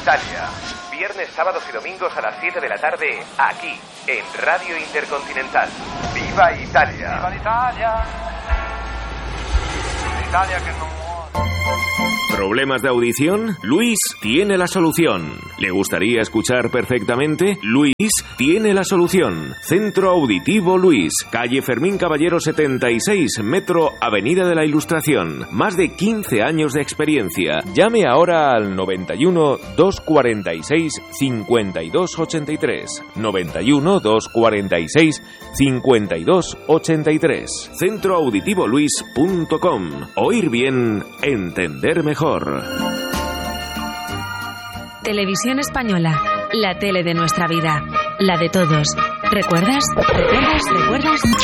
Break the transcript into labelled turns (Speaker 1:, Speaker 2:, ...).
Speaker 1: Italia. Viernes, sábados y domingos a las 7 de la tarde, aquí, en Radio Intercontinental. ¡Viva Italia!
Speaker 2: ¡Viva l'Italia! L'Italia que no...
Speaker 3: ¿Problemas de audición? Luis tiene la solución. ¿Le gustaría escuchar perfectamente? Luis tiene la solución. Centro Auditivo Luis, calle Fermín Caballero 76, metro Avenida de la Ilustración. Más de 15 años de experiencia. Llame ahora al 91 246 52 83. 91 246 52 83. Centroauditivoluis.com. Oír bien, entender mejor.
Speaker 4: Televisión Española, la tele de nuestra vida, la de todos. ¿Recuerdas? ¿Recuerdas? ¿Recuerdas?